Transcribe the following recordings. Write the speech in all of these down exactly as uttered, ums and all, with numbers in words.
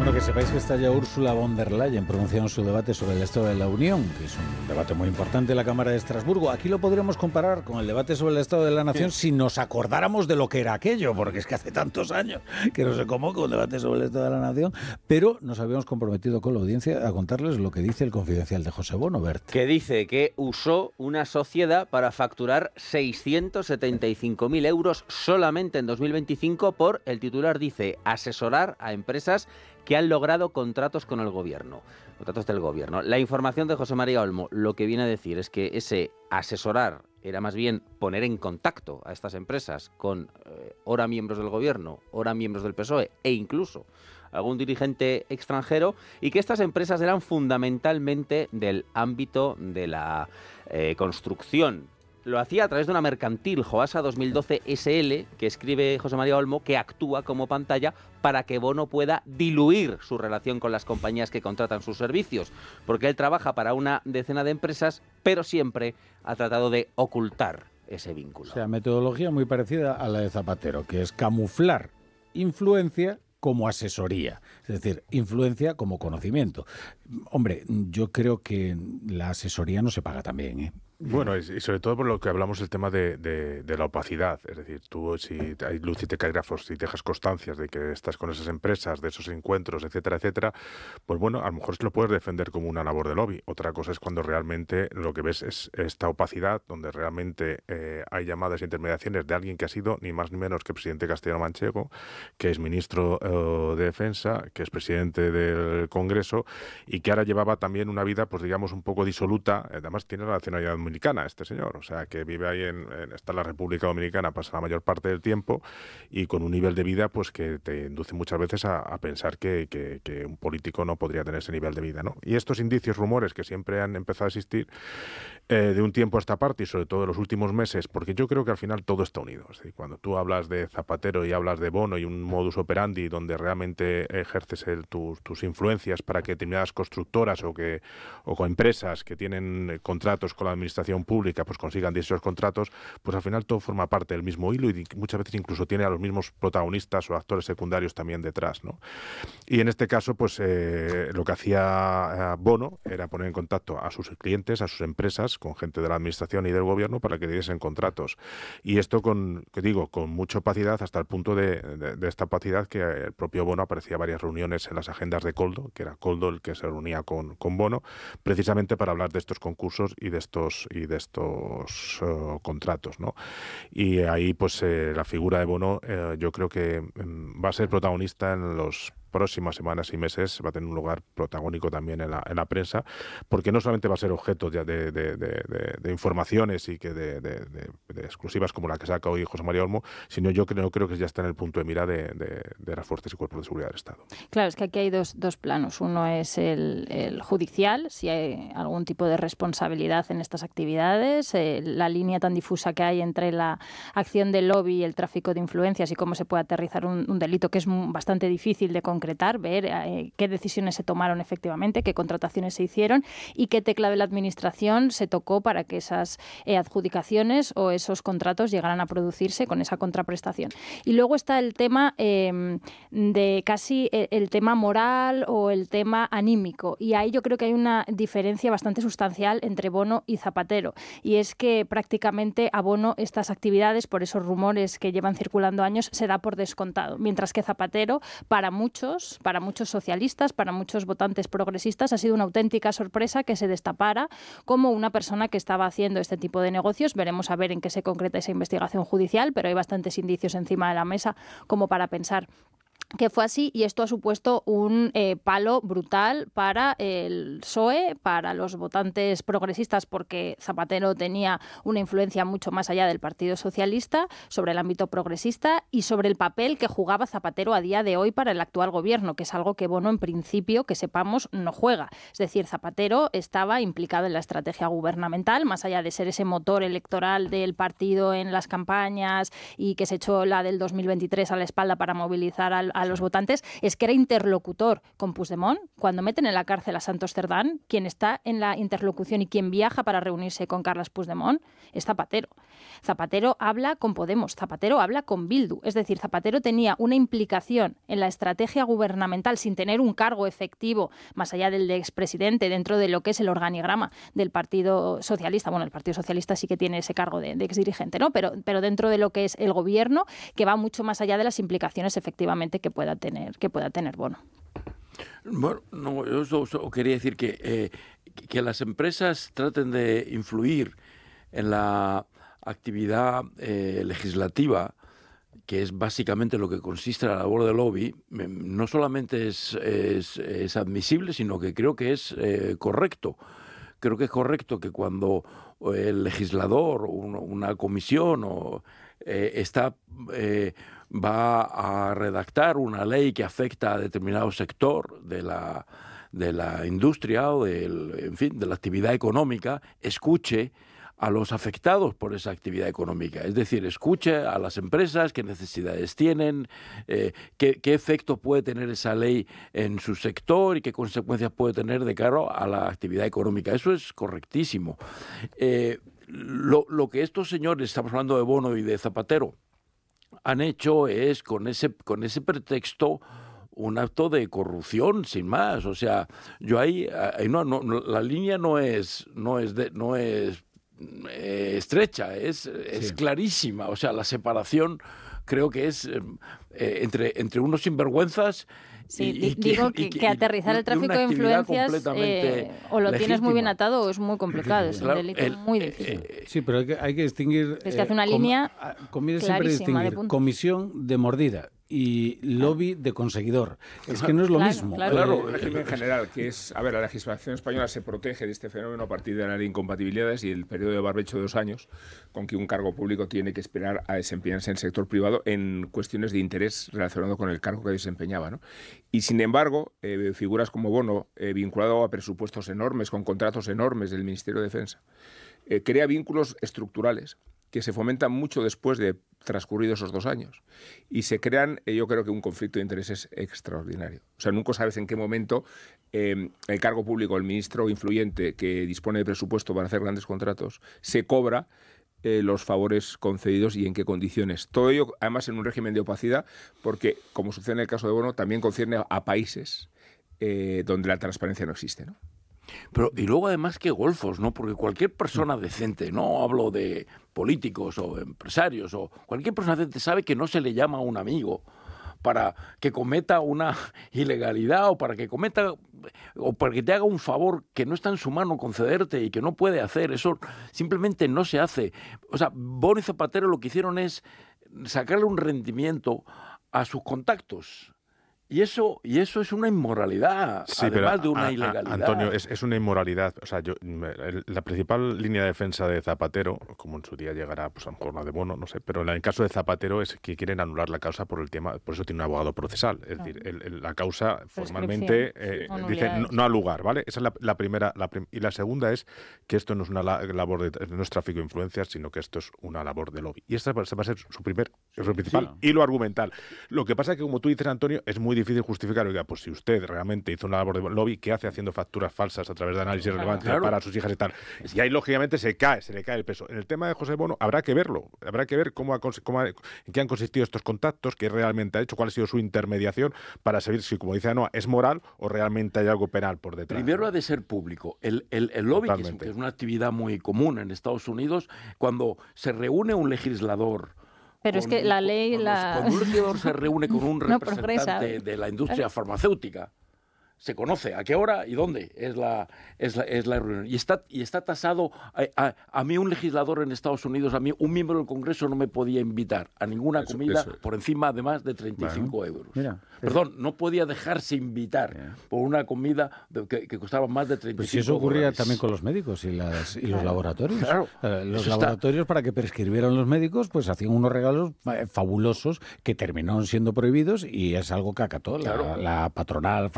Bueno, que sepáis que está ya Ursula von der Leyen pronunciando su debate sobre el Estado de la Unión, que es un debate muy importante en la Cámara de Estrasburgo. Aquí lo podríamos comparar con el debate sobre el Estado de la Nación sí. si nos acordáramos de lo que era aquello, porque es que hace tantos años que no se convoca un debate sobre el Estado de la Nación, pero nos habíamos comprometido con la audiencia a contarles lo que dice el Confidencial de José Bono, Bert. Que dice que usó una sociedad para facturar seiscientos setenta y cinco mil euros solamente en dos mil veinticinco por, el titular dice, asesorar a empresas que han logrado contratos con el gobierno, contratos del gobierno. La información de José María Olmo lo que viene a decir es que ese asesorar era más bien poner en contacto a estas empresas con eh, ora miembros del gobierno, ora miembros del P S O E e incluso algún dirigente extranjero, y que estas empresas eran fundamentalmente del ámbito de la eh, construcción. Lo hacía a través de una mercantil, Joasa dos mil doce S L, que escribe José María Olmo, que actúa como pantalla para que Bono pueda diluir su relación con las compañías que contratan sus servicios, porque él trabaja para una decena de empresas, pero siempre ha tratado de ocultar ese vínculo. O sea, metodología muy parecida a la de Zapatero, que es camuflar influencia como asesoría, es decir, influencia como conocimiento. Hombre, yo creo que la asesoría no se paga tan bien, ¿eh? Bueno, y sobre todo por lo que hablamos el tema de, de, de la opacidad, es decir, tú si hay luz y taquígrafos, si dejas constancias de que estás con esas empresas, de esos encuentros, etcétera, etcétera, pues bueno, a lo mejor lo puedes defender como una labor de lobby. Otra cosa es cuando realmente lo que ves es esta opacidad, donde realmente eh, hay llamadas e intermediaciones de alguien que ha sido ni más ni menos que presidente castellano-manchego, que es ministro eh, de Defensa, que es presidente del Congreso y que ahora llevaba también una vida, pues digamos, un poco disoluta. Además tiene la nacionalidad dominicana este señor, o sea, que vive ahí en, en está en la República Dominicana, pasa la mayor parte del tiempo y con un nivel de vida pues que te induce muchas veces a, a pensar que, que, que un político no podría tener ese nivel de vida, ¿no? Y estos indicios, rumores que siempre han empezado a existir eh, de un tiempo a esta parte y sobre todo de los últimos meses, porque yo creo que al final todo está unido. Es decir, cuando tú hablas de Zapatero y hablas de Bono y un modus operandi donde realmente ejerces el, tus, tus influencias para que determinadas constructoras o que o con empresas que tienen contratos con la administración pública pues consigan dichos contratos, pues al final todo forma parte del mismo hilo y muchas veces incluso tiene a los mismos protagonistas o actores secundarios también detrás, ¿no? Y en este caso pues eh, lo que hacía Bono era poner en contacto a sus clientes, a sus empresas, con gente de la administración y del gobierno para que diesen contratos. Y esto con, que digo, con mucha opacidad hasta el punto de, de, de esta opacidad que el propio Bono aparecía a varias reuniones en las agendas de Coldo, que era Coldo el que se reunía con, con Bono, precisamente para hablar de estos concursos y de estos y de estos uh, contratos, ¿no? Y ahí pues eh, la figura de Bono eh, yo creo que um, va a ser protagonista en los próximas semanas y meses, va a tener un lugar protagónico también en la, en la prensa, porque no solamente va a ser objeto ya de, de, de, de, de informaciones y que de, de, de, de exclusivas como la que saca hoy José María Olmo, sino yo creo, creo que ya está en el punto de mira de, de, de las fuerzas y cuerpos de seguridad del Estado. Claro, es que aquí hay dos, dos planos. Uno es el, el judicial, si hay algún tipo de responsabilidad en estas actividades, eh, la línea tan difusa que hay entre la acción de lobby y el tráfico de influencias y cómo se puede aterrizar un, un delito que es bastante difícil de concretar, ver eh, qué decisiones se tomaron efectivamente, qué contrataciones se hicieron y qué tecla de la administración se tocó para que esas eh, adjudicaciones o esos contratos llegaran a producirse con esa contraprestación. Y luego está el tema eh, de casi el, el tema moral o el tema anímico, y ahí yo creo que hay una diferencia bastante sustancial entre Bono y Zapatero, y es que prácticamente a Bono estas actividades, por esos rumores que llevan circulando años, se da por descontado, mientras que Zapatero, para muchos para muchos socialistas, para muchos votantes progresistas, ha sido una auténtica sorpresa que se destapara como una persona que estaba haciendo este tipo de negocios. Veremos a ver en qué se concreta esa investigación judicial, pero hay bastantes indicios encima de la mesa como para pensar que fue así, y esto ha supuesto un eh, palo brutal para el P S O E, para los votantes progresistas, porque Zapatero tenía una influencia mucho más allá del Partido Socialista sobre el ámbito progresista y sobre el papel que jugaba Zapatero a día de hoy para el actual gobierno, que es algo que Bono en principio, que sepamos, no juega. Es decir, Zapatero estaba implicado en la estrategia gubernamental, más allá de ser ese motor electoral del partido en las campañas y que se echó la del dos mil veintitrés a la espalda para movilizar al a los votantes es que era interlocutor con Puigdemont. Cuando meten en la cárcel a Santos Cerdán, quien está en la interlocución y quien viaja para reunirse con Carles Puigdemont es Zapatero. Zapatero habla con Podemos, Zapatero habla con Bildu. Es decir, Zapatero tenía una implicación en la estrategia gubernamental sin tener un cargo efectivo, más allá del de expresidente, dentro de lo que es el organigrama del Partido Socialista. Bueno, el Partido Socialista sí que tiene ese cargo de, de exdirigente, ¿no? Pero, pero dentro de lo que es el gobierno, que va mucho más allá de las implicaciones efectivamente que pueda tener, que pueda tener Bono. Bueno, no, yo solo, solo quería decir que, eh, que las empresas traten de influir en la actividad eh, legislativa, que es básicamente lo que consiste la labor de lobby, no solamente es, es, es admisible, sino que creo que es eh, correcto. Creo que es correcto que cuando el legislador, una, una comisión o, eh, está, eh, va a redactar una ley que afecta a determinado sector de la, de la industria o del, en fin, de la actividad económica, escuche a los afectados por esa actividad económica. Es decir, escuche a las empresas qué necesidades tienen, eh, qué, qué efecto puede tener esa ley en su sector y qué consecuencias puede tener de cara a la actividad económica. Eso es correctísimo. Eh, lo, lo que estos señores, estamos hablando de Bono y de Zapatero, han hecho es con ese, con ese pretexto un acto de corrupción, sin más. O sea, yo ahí, ahí no, no, la línea no es, no es, de, no es Eh, estrecha, es, es sí. clarísima. O sea, la separación creo que es eh, entre, entre unos sinvergüenzas. Sí, y, y digo que, que, que aterrizar el tráfico de influencias eh, o lo legítima. Tienes muy bien atado o es muy complicado, es claro, un delito el, muy difícil. Eh, sí, pero hay que, hay que distinguir... Es que hace una eh, línea com, conviene siempre distinguir de comisión de mordida y lobby de conseguidor. Es que no es lo claro, mismo. Claro, claro, el régimen general, que es... A ver, la legislación española se protege de este fenómeno a partir de la ley de incompatibilidades y el periodo de barbecho de dos años con que un cargo público tiene que esperar a desempeñarse en el sector privado en cuestiones de interés relacionado con el cargo que desempeñaba, ¿no? Y sin embargo, eh, figuras como Bono, eh, vinculado a presupuestos enormes, con contratos enormes del Ministerio de Defensa, eh, crea vínculos estructurales que se fomentan mucho después de transcurridos esos dos años. Y se crean, eh, yo creo que un conflicto de intereses extraordinario. O sea, nunca sabes en qué momento eh, el cargo público, el ministro influyente que dispone de presupuesto para hacer grandes contratos, se cobra eh, los favores concedidos y en qué condiciones. Todo ello, además, en un régimen de opacidad, porque, como sucede en el caso de Bono, también concierne a países eh, donde la transparencia no existe, ¿no? Pero, y luego además qué golfos, ¿no? Porque cualquier persona decente, no hablo de políticos o empresarios, o cualquier persona decente sabe que no se le llama a un amigo para que cometa una ilegalidad o para que cometa o para que te haga un favor que no está en su mano concederte y que no puede hacer. Eso simplemente no se hace. O sea, Bono y Zapatero lo que hicieron es sacarle un rendimiento a sus contactos. Y eso, y eso es una inmoralidad, sí, además pero, de una a, a, ilegalidad. Antonio, es, es una inmoralidad. O sea, yo, el, la principal línea de defensa de Zapatero, como en su día llegará, pues a lo mejor la de Bono, no sé, pero en el caso de Zapatero es que quieren anular la causa por el tema, por eso tiene un abogado procesal. Es no. decir, el, el, la causa formalmente eh, dice no, no al lugar, ¿vale? Esa es la, la primera. La prim y la segunda es que esto no es una labor de, no es tráfico de influencias, sino que esto es una labor de lobby. Y esta va a ser su primer, su principal sí. hilo argumental. Lo que pasa es que, como tú dices, Antonio, es muy difícil justificar, oiga, pues si usted realmente hizo una labor de lobby, ¿qué hace haciendo facturas falsas a través de análisis claro, relevantes claro. para sus hijas y tal? Y ahí, lógicamente, se cae, se le cae el peso. En el tema de José Bono, habrá que verlo, habrá que ver cómo, ha, cómo ha, en qué han consistido estos contactos, qué realmente ha hecho, cuál ha sido su intermediación, para saber si, como dice Anoa, es moral o realmente hay algo penal por detrás. Primero ¿no? ha de ser público. El, el, el lobby, que es, que es una actividad muy común en Estados Unidos, cuando se reúne un legislador. Pero con, es que la ley... Cuando, la... cuando un legislador se reúne con un representante no de la industria farmacéutica, se conoce a qué hora y dónde es la, es la, es la reunión. Y está, y está tasado, a, a, a mí un legislador en Estados Unidos, a mí un miembro del Congreso no me podía invitar a ninguna eso, comida eso. por encima de más de treinta y cinco bueno, euros. Mira, Perdón, no podía dejarse invitar yeah. por una comida de, que, que costaba más de treinta y cinco euros. Pues si eso ocurría dólares. también con los médicos y, las, y los laboratorios. Claro. Eh, los eso laboratorios, está... para que prescribieran los médicos, pues hacían unos regalos fabulosos que terminaron siendo prohibidos y es algo que acató claro. la, la patronal farmaindustria.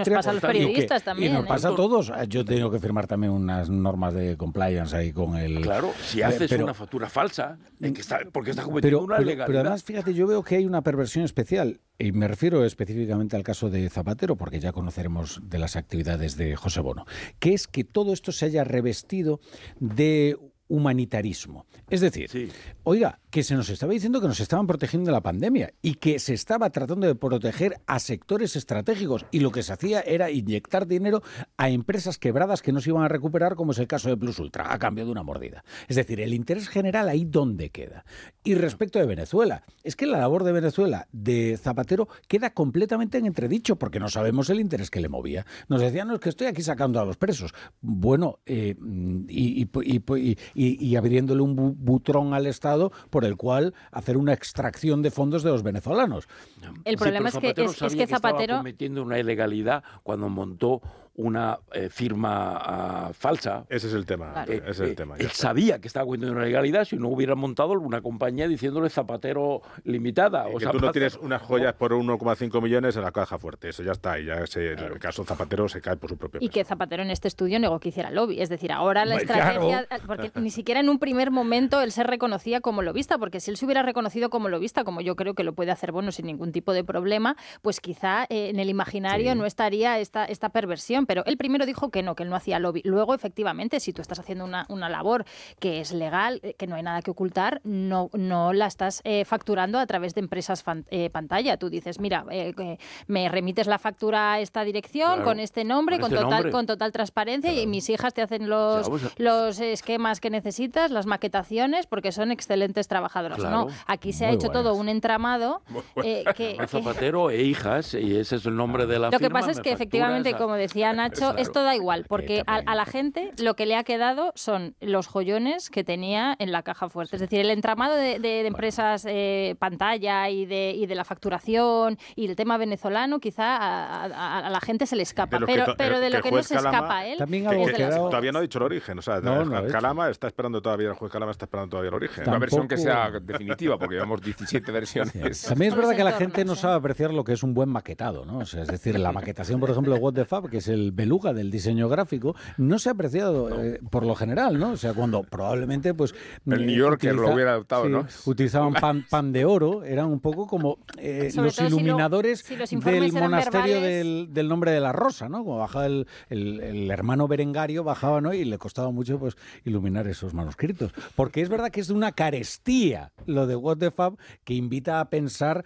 industria. pasa a los periodistas y que, también. Y nos ¿eh? pasa a todos. Yo tengo que firmar también unas normas de compliance ahí con el... Claro, si haces pero, una factura falsa, ¿en que está, porque estás cometiendo pero, una pero, ilegalidad? pero además, fíjate, yo veo que hay una perversión especial, y me refiero específicamente al caso de Zapatero, porque ya conoceremos de las actividades de José Bono, que es que todo esto se haya revestido de humanitarismo. Es decir, sí. oiga, que se nos estaba diciendo que nos estaban protegiendo de la pandemia y que se estaba tratando de proteger a sectores estratégicos, y lo que se hacía era inyectar dinero a empresas quebradas que no se iban a recuperar, como es el caso de Plus Ultra, a cambio de una mordida. Es decir, el interés general ahí dónde queda. Y respecto de Venezuela, es que la labor de Venezuela de Zapatero queda completamente en entredicho, porque no sabemos el interés que le movía. Nos decían, no, es que estoy aquí sacando a los presos. Bueno, eh, y, y, y, y Y, y abriéndole un bu butrón al Estado por el cual hacer una extracción de fondos de los venezolanos. El problema sí, es, que, es, es que Zapatero... estaba cometiendo una ilegalidad cuando montó una eh, firma uh, falsa. Ese es el tema. Claro. Ese es el tema. Él sabía que estaba cometiendo una ilegalidad si no hubiera montado una compañía diciéndole Zapatero Limitada. Y o que Zapatero. Tú no tienes unas joyas por uno coma cinco millones en la caja fuerte. Eso ya está. Y ya ese, claro. el caso Zapatero se cae por su propio peso. Y que Zapatero en este estudio negó que hiciera lobby. Es decir, ahora la Bueno, estrategia... claro. Porque ni siquiera en un primer momento él se reconocía como lobista, porque si él se hubiera reconocido como lobista, como yo creo que lo puede hacer Bono sin ningún tipo de problema, pues quizá eh, en el imaginario sí. no estaría esta, esta perversión. Pero él primero dijo que no, que él no hacía lobby. Luego, efectivamente, si tú estás haciendo una, una labor que es legal, que no hay nada que ocultar, no, no la estás eh, facturando a través de empresas fan, eh, pantalla. Tú dices, mira, eh, eh, me remites la factura a esta dirección, claro, con este nombre, con, con, este total, nombre. con total transparencia, claro. y mis hijas te hacen los, claro, pues, los esquemas que necesitas, las maquetaciones, porque son excelentes trabajadoras. Claro. No, aquí se Muy ha hecho buenas. todo un entramado. Eh, que, que... Zapatero e hijas, y ese es el nombre de la Lo firma. que pasa es que, efectivamente, a... como decía Nacho, claro. esto da igual, porque a, a la gente lo que le ha quedado son los joyones que tenía en la caja fuerte. Es decir, el entramado de, de, de empresas eh, pantalla y de, y de la facturación y el tema venezolano, quizá a, a, a la gente se le escapa. Pero, to, pero de lo que, que no se Calama, escapa a él... También que, que, que todavía no ha dicho el origen. O sea, no, no Calama está esperando todavía, el juez Calama está esperando todavía el origen. Una versión que sea definitiva, porque llevamos diecisiete versiones. Sí. También es verdad que la gente no sabe apreciar lo que es un buen maquetado, ¿no? O sea, es decir, la maquetación, por ejemplo, de What the Fab, que es el beluga del diseño gráfico, no se ha apreciado no. eh, por lo general, ¿no? O sea, cuando probablemente, pues... El New Yorker utiliza, lo hubiera adoptado, sí, ¿no? Utilizaban pan, pan de oro, eran un poco como eh, los iluminadores si lo, si del monasterio del, del Nombre de la Rosa, ¿no? Como bajaba el, el, el hermano Berengario, bajaba, ¿no? Y le costaba mucho, pues, iluminar esos manuscritos. Porque es verdad que es de una carestía lo de What the Fab, que invita a pensar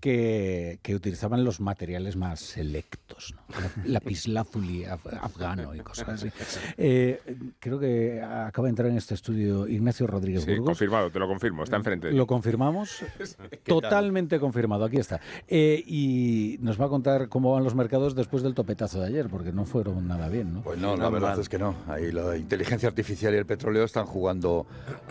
que, que utilizaban los materiales más selectos, ¿no? Lapislázuli af, afgano y cosas así. Eh, creo que acaba de entrar en este estudio Ignacio Rodríguez sí, Burgos. Confirmado, te lo confirmo, está enfrente. ¿Lo confirmamos? Totalmente confirmado, aquí está. Eh, y nos va a contar cómo van los mercados después del topetazo de ayer, porque no fueron nada bien, ¿no? Pues no, la verdad es que no. Ahí la inteligencia artificial y el petróleo están jugando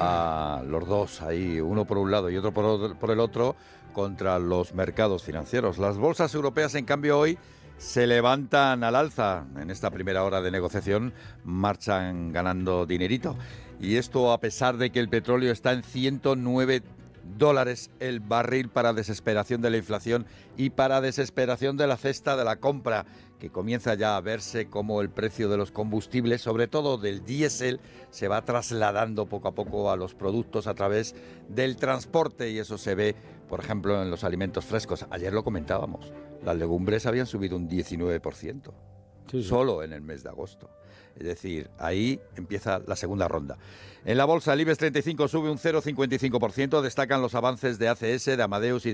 a los dos, ahí uno por un lado y otro por, otro, por el otro, contra los mercados financieros. Las bolsas europeas, en cambio, hoy se levantan al alza. En esta primera hora de negociación marchan ganando dinerito. Y esto a pesar de que el petróleo está en ciento nueve dólares el barril, para desesperación de la inflación y para desesperación de la cesta de la compra, que comienza ya a verse como el precio de los combustibles, sobre todo del diésel, se va trasladando poco a poco a los productos a través del transporte, y eso se ve, por ejemplo, en los alimentos frescos. Ayer lo comentábamos, las legumbres habían subido un diecinueve por ciento, sí, sí. solo en el mes de agosto. Es decir, ahí empieza la segunda ronda. En la bolsa, el IBEX treinta y cinco sube un cero coma cincuenta y cinco por ciento, destacan los avances de A C S, de Amadeus y de